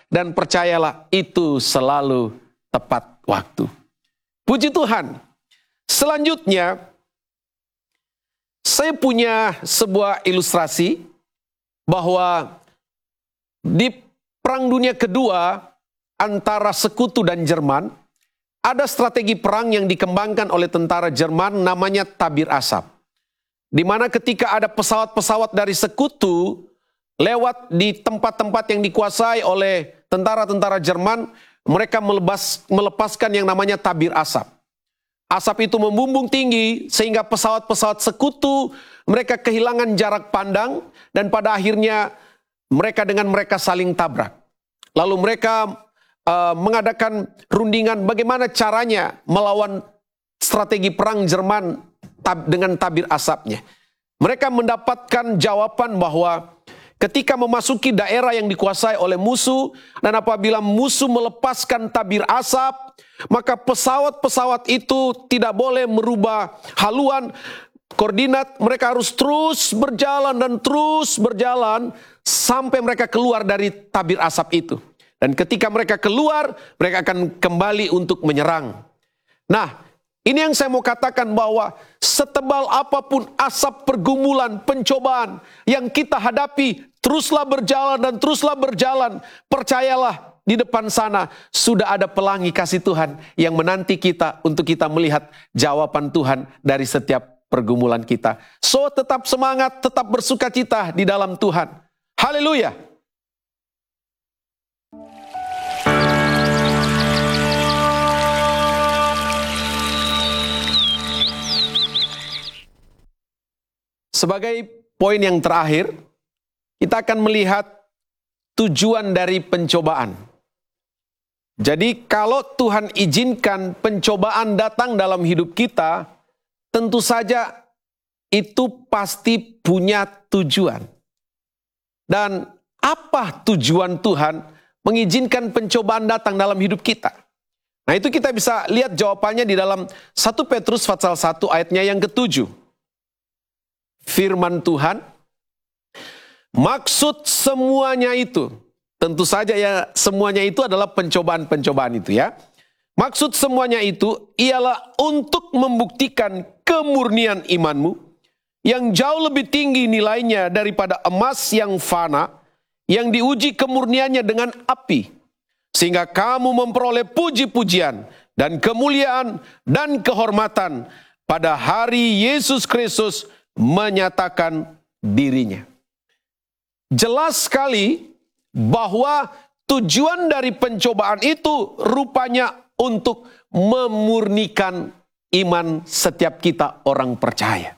dan percayalah itu selalu tepat waktu. Puji Tuhan. Selanjutnya, saya punya sebuah ilustrasi bahwa di Perang Dunia Kedua antara Sekutu dan Jerman, ada strategi perang yang dikembangkan oleh tentara Jerman namanya tabir asap. Di mana ketika ada pesawat-pesawat dari Sekutu lewat di tempat-tempat yang dikuasai oleh tentara-tentara Jerman, mereka melepaskan yang namanya tabir asap. Asap itu membumbung tinggi sehingga pesawat-pesawat Sekutu mereka kehilangan jarak pandang dan pada akhirnya mereka saling tabrak. Lalu mereka mengadakan rundingan bagaimana caranya melawan strategi perang Jerman dengan tabir asapnya. Mereka mendapatkan jawaban bahwa ketika memasuki daerah yang dikuasai oleh musuh dan apabila musuh melepaskan tabir asap, maka pesawat-pesawat itu tidak boleh merubah haluan koordinat. Mereka harus terus berjalan dan terus berjalan sampai mereka keluar dari tabir asap itu. Dan ketika mereka keluar, mereka akan kembali untuk menyerang. Nah, ini yang saya mau katakan bahwa setebal apapun asap pergumulan, pencobaan yang kita hadapi, teruslah berjalan dan teruslah berjalan. Percayalah, di depan sana sudah ada pelangi kasih Tuhan yang menanti kita untuk kita melihat jawaban Tuhan dari setiap pergumulan kita. So, tetap semangat, tetap bersukacita di dalam Tuhan. Haleluya. Sebagai poin yang terakhir, kita akan melihat tujuan dari pencobaan. Jadi kalau Tuhan izinkan pencobaan datang dalam hidup kita, tentu saja itu pasti punya tujuan. Dan apa tujuan Tuhan mengizinkan pencobaan datang dalam hidup kita? Nah, itu kita bisa lihat jawabannya di dalam 1 Petrus pasal 1 ayatnya yang ke-7. Firman Tuhan, maksud semuanya itu, tentu saja ya semuanya itu adalah pencobaan-pencobaan itu ya. Maksud semuanya itu ialah untuk membuktikan kemurnian imanmu yang jauh lebih tinggi nilainya daripada emas yang fana, yang diuji kemurniannya dengan api, sehingga kamu memperoleh puji-pujian dan kemuliaan dan kehormatan pada hari Yesus Kristus menyatakan dirinya. Jelas sekali bahwa tujuan dari pencobaan itu rupanya untuk memurnikan iman setiap kita orang percaya.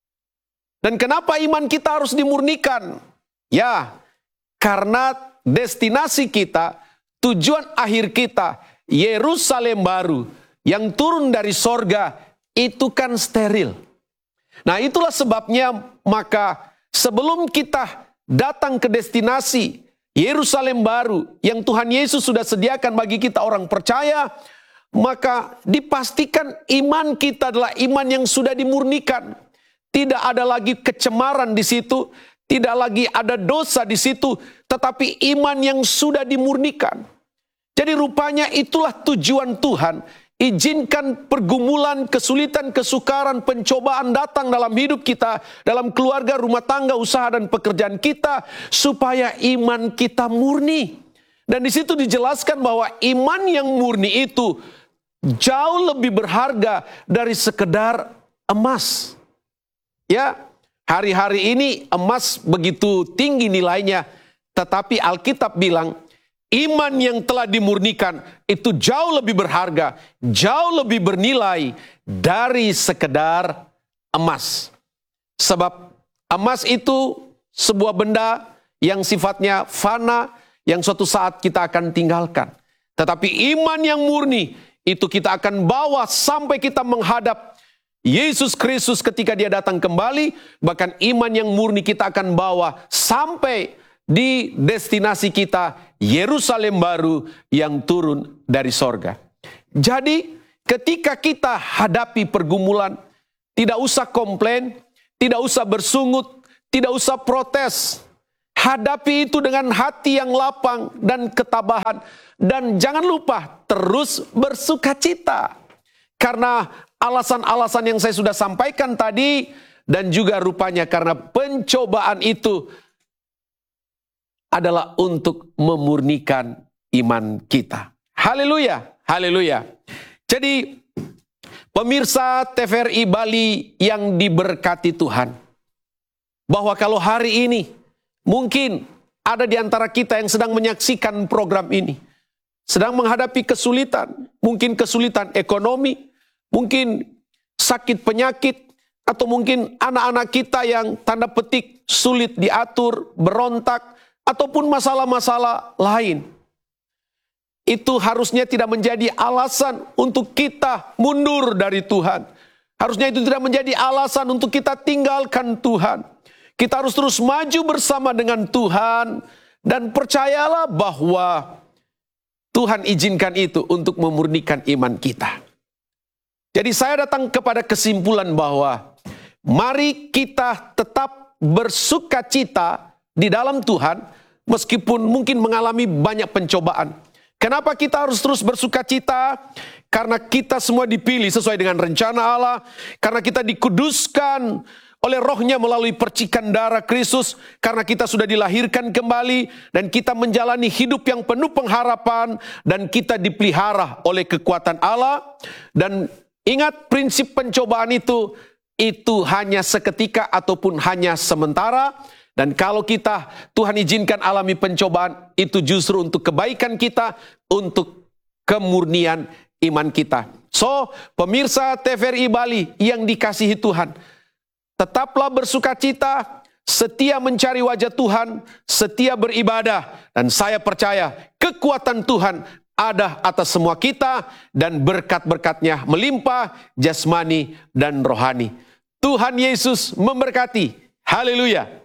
Dan kenapa iman kita harus dimurnikan? Ya, karena destinasi kita, tujuan akhir kita, Yerusalem baru yang turun dari sorga, itu kan steril. Nah, itulah sebabnya maka sebelum kita datang ke destinasi Yerusalem baru yang Tuhan Yesus sudah sediakan bagi kita orang percaya, maka dipastikan iman kita adalah iman yang sudah dimurnikan. Tidak ada lagi kecemaran di situ, tidak lagi ada dosa di situ, tetapi iman yang sudah dimurnikan. Jadi rupanya itulah tujuan Tuhan. Izinkan pergumulan, kesulitan, kesukaran, pencobaan datang dalam hidup kita, dalam keluarga, rumah tangga, usaha dan pekerjaan kita, supaya iman kita murni. Dan di situ dijelaskan bahwa iman yang murni itu jauh lebih berharga dari sekedar emas. Ya, hari-hari ini emas begitu tinggi nilainya, tetapi Alkitab bilang, iman yang telah dimurnikan itu jauh lebih berharga, jauh lebih bernilai dari sekedar emas. Sebab emas itu sebuah benda yang sifatnya fana, yang suatu saat kita akan tinggalkan. Tetapi iman yang murni itu kita akan bawa sampai kita menghadap Yesus Kristus ketika dia datang kembali. Bahkan iman yang murni kita akan bawa sampai di destinasi kita, Yerusalem baru yang turun dari sorga. Jadi ketika kita hadapi pergumulan, tidak usah komplain, tidak usah bersungut, tidak usah protes. hadapi itu dengan hati yang lapang dan ketabahan. Dan jangan lupa terus bersukacita. Karena alasan-alasan yang saya sudah sampaikan tadi, dan juga rupanya karena pencobaan itu adalah untuk memurnikan iman kita. Haleluya, haleluya. Jadi pemirsa TVRI Bali yang diberkati Tuhan, bahwa kalau hari ini mungkin ada di antara kita yang sedang menyaksikan program ini, sedang menghadapi kesulitan, mungkin kesulitan ekonomi, mungkin sakit penyakit, atau mungkin anak-anak kita yang tanda petik sulit diatur, berontak, ataupun masalah-masalah lain. Itu harusnya tidak menjadi alasan untuk kita mundur dari Tuhan. Harusnya itu tidak menjadi alasan untuk kita tinggalkan Tuhan. Kita harus terus maju bersama dengan Tuhan. Dan percayalah bahwa Tuhan izinkan itu untuk memurnikan iman kita. Jadi saya datang kepada kesimpulan bahwa mari kita tetap bersukacita di dalam Tuhan, meskipun mungkin mengalami banyak pencobaan. Kenapa kita harus terus bersukacita? Karena kita semua dipilih sesuai dengan rencana Allah. Karena kita dikuduskan oleh Roh-Nya melalui percikan darah Kristus. Karena kita sudah dilahirkan kembali. Dan kita menjalani hidup yang penuh pengharapan. Dan kita dipelihara oleh kekuatan Allah. Dan ingat, prinsip pencobaan itu hanya seketika ataupun hanya sementara. Dan kalau Tuhan izinkan alami pencobaan, itu justru untuk kebaikan kita, untuk kemurnian iman kita. So, pemirsa TVRI Bali yang dikasihi Tuhan, tetaplah bersukacita, setia mencari wajah Tuhan, setia beribadah. Dan saya percaya kekuatan Tuhan ada atas semua kita, dan berkat-berkatnya melimpah jasmani dan rohani. Tuhan Yesus memberkati. Haleluya.